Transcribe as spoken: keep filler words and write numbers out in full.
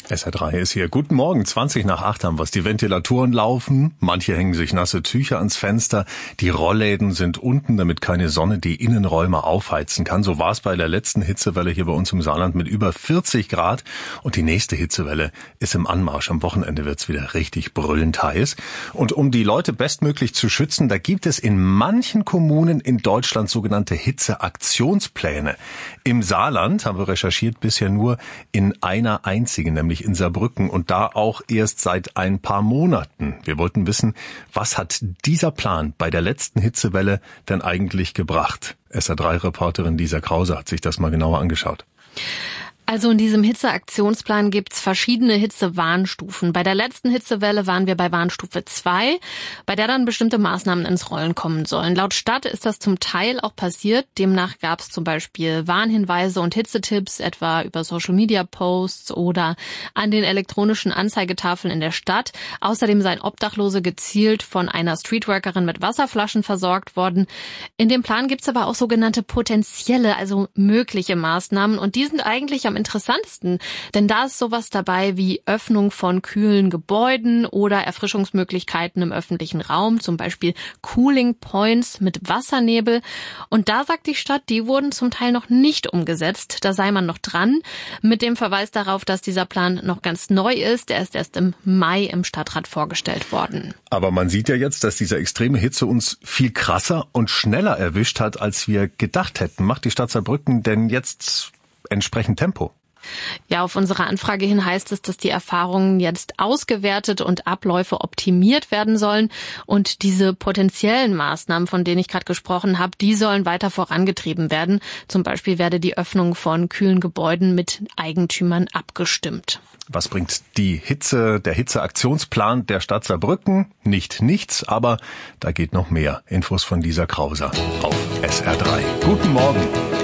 S R drei ist hier. Guten Morgen, zwanzig nach acht haben wir's. Die Ventilatoren laufen, manche hängen sich nasse Tücher ans Fenster, die Rollläden sind unten, damit keine Sonne die Innenräume aufheizen kann. So war es bei der letzten Hitzewelle hier bei uns im Saarland mit über vierzig Grad. Und die nächste Hitzewelle ist im Anmarsch. Am Wochenende wird's wieder richtig brüllend heiß. Und um die Leute bestmöglich zu schützen, da gibt es in manchen Kommunen in Deutschland sogenannte Hitzeaktionspläne. Im Saarland haben wir recherchiert bisher nur in einer einzigen, nämlich in Saarbrücken, und da auch erst seit ein paar Monaten. Wir wollten wissen, was hat dieser Plan bei der letzten Hitzewelle denn eigentlich gebracht? S R drei Reporterin Lisa Krause hat sich das mal genauer angeschaut. Also in diesem Hitzeaktionsplan gibt's verschiedene Hitzewarnstufen. Bei der letzten Hitzewelle waren wir bei Warnstufe zwei, bei der dann bestimmte Maßnahmen ins Rollen kommen sollen. Laut Stadt ist das zum Teil auch passiert. Demnach gab's zum Beispiel Warnhinweise und Hitzetipps, etwa über Social-Media-Posts oder an den elektronischen Anzeigetafeln in der Stadt. Außerdem seien Obdachlose gezielt von einer Streetworkerin mit Wasserflaschen versorgt worden. In dem Plan gibt's aber auch sogenannte potenzielle, also mögliche Maßnahmen, und die sind eigentlich am interessantesten, denn da ist sowas dabei wie Öffnung von kühlen Gebäuden oder Erfrischungsmöglichkeiten im öffentlichen Raum, zum Beispiel Cooling Points mit Wassernebel. Und da sagt die Stadt, die wurden zum Teil noch nicht umgesetzt. Da sei man noch dran, mit dem Verweis darauf, dass dieser Plan noch ganz neu ist. Er ist erst im Mai im Stadtrat vorgestellt worden. Aber man sieht ja jetzt, dass diese extreme Hitze uns viel krasser und schneller erwischt hat, als wir gedacht hätten. Macht die Stadt Saarbrücken denn jetzt entsprechend Tempo? Ja, auf unsere Anfrage hin heißt es, dass die Erfahrungen jetzt ausgewertet und Abläufe optimiert werden sollen. Und diese potenziellen Maßnahmen, von denen ich gerade gesprochen habe, die sollen weiter vorangetrieben werden. Zum Beispiel werde die Öffnung von kühlen Gebäuden mit Eigentümern abgestimmt. Was bringt die Hitze, der Hitzeaktionsplan der Stadt Saarbrücken? Nicht nichts, aber da geht noch mehr. Infos von Lisa Krause auf S R drei. Guten Morgen.